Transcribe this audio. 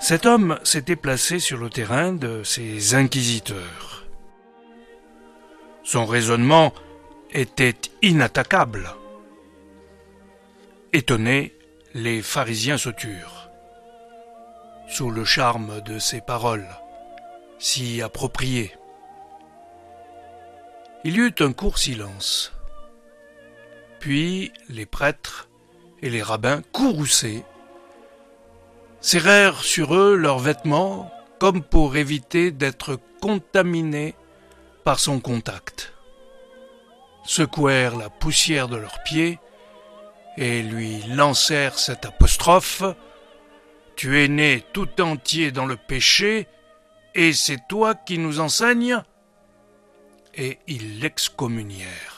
Cet homme s'était placé sur le terrain de ces inquisiteurs. Son raisonnement était inattaquable. Étonnés, les pharisiens se turent. Sous le charme de ses paroles, si appropriées. Il y eut un court silence. Puis les prêtres et les rabbins, courroucés, serrèrent sur eux leurs vêtements comme pour éviter d'être contaminés par son contact, secouèrent la poussière de leurs pieds et lui lancèrent cette apostrophe: « Tu es né tout entier dans le péché, et c'est toi qui nous enseignes ?» Et ils l'excommunièrent.